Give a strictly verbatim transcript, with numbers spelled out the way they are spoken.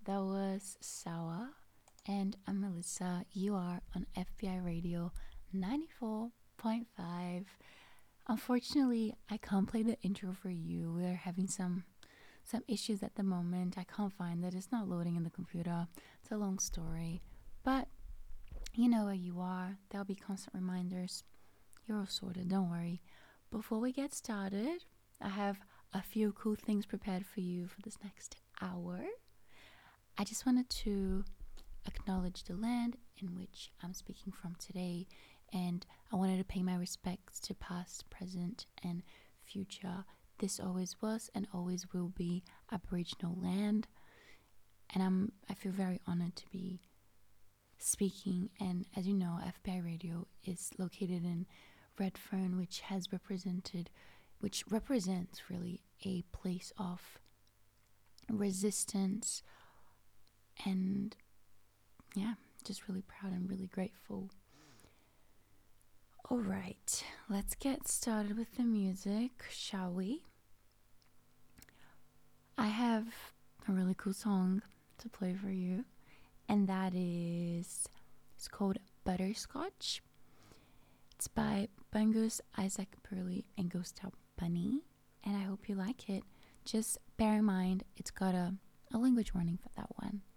That was Sawa, and I'm Melissa. You are on F B I Radio ninety-four point five. Unfortunately, I can't play the intro for you. We're having some some issues at the moment. I can't find it. It's not loading in the computer. It's a long story, but you know where you are. There'll be constant reminders. You're all sorted. Don't worry. Before we get started, I have a few cool things prepared for you for this next hour. I just wanted to acknowledge the land in which I'm speaking from today, and I wanted to pay my respects to past, present, and future. This always was and always will be Aboriginal land, and I'm I feel very honored to be speaking. And as you know, F B I Radio is located in Redfern, which has represented, which represents really a place of resistance, and yeah, just really proud and really grateful. All right, let's get started with the music, shall we? I have a really cool song to play for you, and that is it's called Butterscotch. It's by Bungus, Isaac Burley, and Gustav Bunny, and I hope you like it. Just bear in mind it's got a, a language warning for that one.